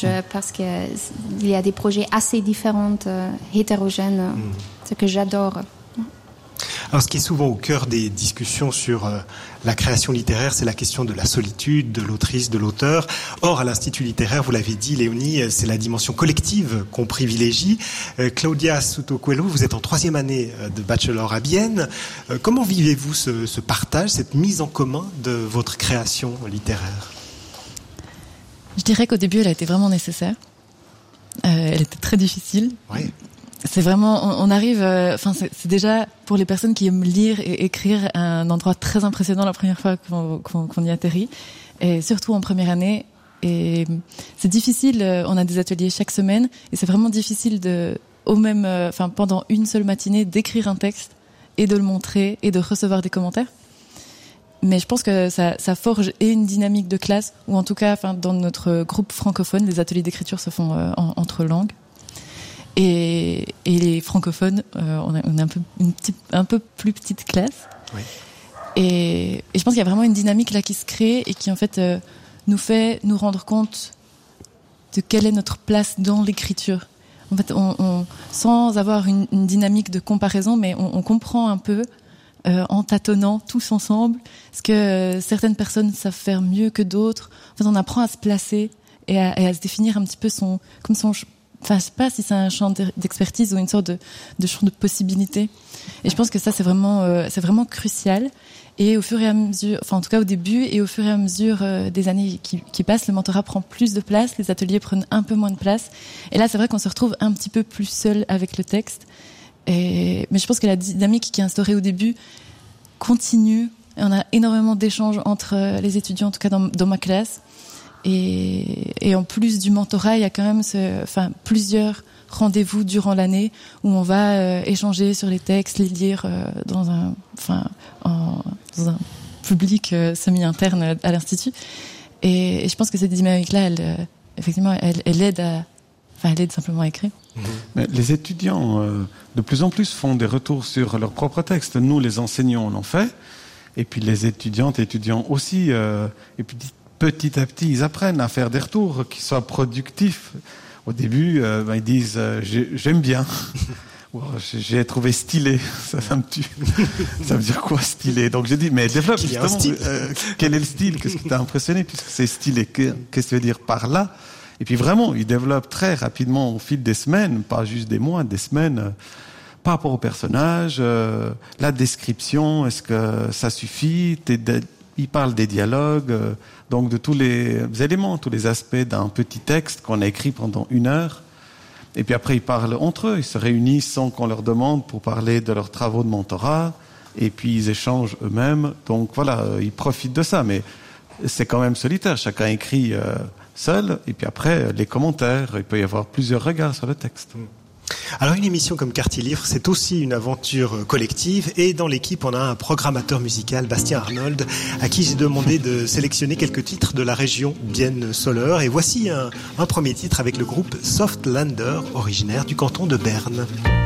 parce qu'il y a des projets assez différents, hétérogènes, ce que j'adore. Alors, ce qui est souvent au cœur des discussions sur la création littéraire, c'est la question de la solitude, de l'autrice, de l'auteur. Or, à l'Institut littéraire, vous l'avez dit, Léonie, c'est la dimension collective qu'on privilégie. Claudia Souto-Coelho, vous êtes en 3e année de bachelor à Bienne. Comment vivez-vous ce partage, cette mise en commun de votre création littéraire ? Je dirais qu'au début, elle a été vraiment nécessaire. Elle était très difficile. Oui. C'est vraiment, on arrive, c'est déjà pour les personnes qui aiment lire et écrire un endroit très impressionnant la première fois qu'on y atterrit, et surtout en première année. Et c'est difficile. On a des ateliers chaque semaine, et c'est vraiment difficile pendant une seule matinée, d'écrire un texte et de le montrer et de recevoir des commentaires. Mais je pense que ça forge une dynamique de classe, ou en tout cas, dans notre groupe francophone, les ateliers d'écriture se font entre langues. Et les francophones, on a un peu plus petite classe. Oui. Et je pense qu'il y a vraiment une dynamique là qui se crée et qui en fait nous fait nous rendre compte de quelle est notre place dans l'écriture. En fait, on sans avoir une dynamique de comparaison, mais on comprend un peu en tâtonnant tous ensemble ce que certaines personnes savent faire mieux que d'autres. En fait, on apprend à se placer et à se définir un petit peu je sais pas si c'est un champ d'expertise ou une sorte de champ de possibilités. Et je pense que ça, c'est vraiment crucial. Et au fur et à mesure, en tout cas au début, et au fur et à mesure des années qui passent, le mentorat prend plus de place, les ateliers prennent un peu moins de place. Et là, c'est vrai qu'on se retrouve un petit peu plus seul avec le texte. Mais je pense que la dynamique qui est instaurée au début continue. Et on a énormément d'échanges entre les étudiants, en tout cas dans ma classe. Et en plus du mentorat, il y a quand même plusieurs rendez-vous durant l'année où on va échanger sur les textes, les lire dans un public semi-interne à l'Institut. Et je pense que cette dynamique-là, elle aide simplement à écrire. Mais les étudiants, de plus en plus, font des retours sur leurs propres textes. Nous, les enseignants, on l'en fait. Et puis les étudiantes et étudiants aussi. Et puis petit à petit, ils apprennent à faire des retours qui soient productifs. Au début, ils disent j'aime bien. J'ai trouvé stylé. Ça me tue. Ça veut dire quoi, stylé? Donc j'ai dit, mais développe justement. Quel est le style? Qu'est-ce qui t'a impressionné puisque c'est stylé? Qu'est-ce que tu veux dire par là? Et puis vraiment, ils développent très rapidement au fil des semaines, pas juste des mois, des semaines, par rapport au personnage, la description, est-ce que ça suffit? Ils parlent des dialogues, donc de tous les éléments, tous les aspects d'un petit texte qu'on a écrit pendant 1 heure. Et puis après, ils parlent entre eux, ils se réunissent sans qu'on leur demande pour parler de leurs travaux de mentorat. Et puis ils échangent eux-mêmes. Donc voilà, ils profitent de ça. Mais c'est quand même solitaire. Chacun écrit seul. Et puis après, les commentaires, il peut y avoir plusieurs regards sur le texte. Alors une émission comme Quartier Livre, c'est aussi une aventure collective, et dans l'équipe on a un programmateur musical, Bastien Arnold, à qui j'ai demandé de sélectionner quelques titres de la région Bienne-Soleure, et voici un premier titre avec le groupe Softlander, originaire du canton de Berne.